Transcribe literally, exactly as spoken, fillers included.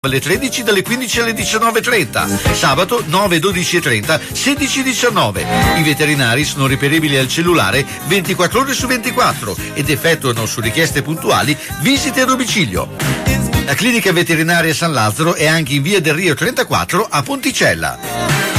alle tredici, dalle quindici alle diciannove e trenta, sabato nove, dodici e trenta, sedici, diciannove. I veterinari sono reperibili al cellulare ventiquattro ore su ventiquattro ed effettuano su richieste puntuali visite a domicilio. La clinica veterinaria San Lazzaro è anche in via del Rio trentaquattro a Ponticella.